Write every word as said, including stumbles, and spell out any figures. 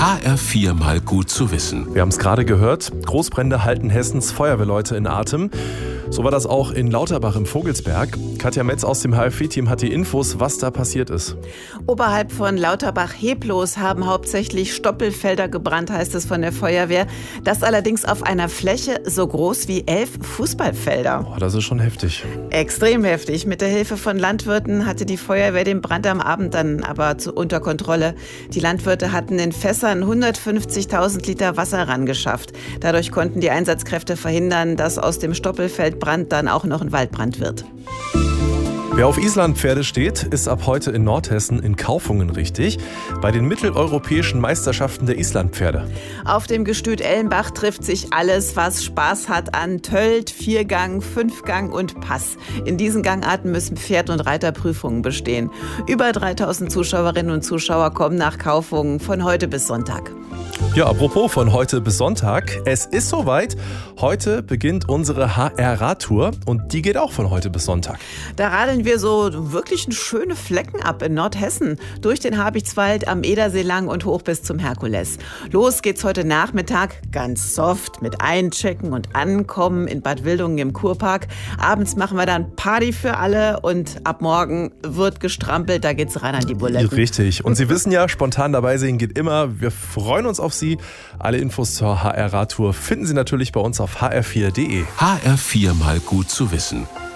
H R vier mal gut zu wissen. Wir haben es gerade gehört, Großbrände halten Hessens Feuerwehrleute in Atem. So war das auch in Lauterbach im Vogelsberg. Katja Metz aus dem H R vier-Team hat die Infos, was da passiert ist. Oberhalb von Lauterbach-Heblos haben hauptsächlich Stoppelfelder gebrannt, heißt es von der Feuerwehr. Das allerdings auf einer Fläche so groß wie elf Fußballfelder. Boah, das ist schon heftig. Extrem heftig. Mit der Hilfe von Landwirten hatte die Feuerwehr den Brand am Abend dann aber zu, unter Kontrolle. Die Landwirte hatten in Fässern hundertfünfzigtausend Liter Wasser rangeschafft. Dadurch konnten die Einsatzkräfte verhindern, dass aus dem Stoppelfeldbrand dann auch noch ein Waldbrand wird. Wer auf Islandpferde steht, ist ab heute in Nordhessen in Kaufungen richtig. Bei den mitteleuropäischen Meisterschaften der Islandpferde. Auf dem Gestüt Ellenbach trifft sich alles, was Spaß hat an Tölt, Viergang, Fünfgang und Pass. In diesen Gangarten müssen Pferd- und Reiterprüfungen bestehen. Über dreitausend Zuschauerinnen und Zuschauer kommen nach Kaufungen von heute bis Sonntag. Ja, apropos von heute bis Sonntag. Es ist soweit. Heute beginnt unsere H R-Radtour und die geht auch von heute bis Sonntag. Da radeln wir so wirklich schöne Flecken ab in Nordhessen. Durch den Habichtswald, am Edersee lang und hoch bis zum Herkules. Los geht's heute Nachmittag ganz soft mit Einchecken und Ankommen in Bad Wildungen im Kurpark. Abends machen wir dann Party für alle und ab morgen wird gestrampelt. Da geht's rein an die Buletten. Richtig. Und Sie wissen ja, spontan dabei sein geht immer. Wir freuen uns auf Sie. Alle Infos zur H R-Radtour finden Sie natürlich bei uns auf h r vier punkt d e. H R vier mal gut zu wissen.